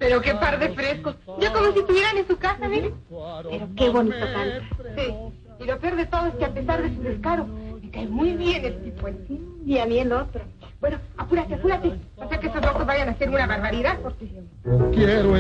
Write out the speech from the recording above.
Pero qué par de frescos. Ya como si estuvieran en su casa, miren. Pero qué bonito canta. Sí. Y lo peor de todo es que a pesar de su descaro, me cae muy bien el tipo. Y a mí el otro. Bueno, apúrate. O sea que esos locos vayan a hacer una barbaridad porque... Quiero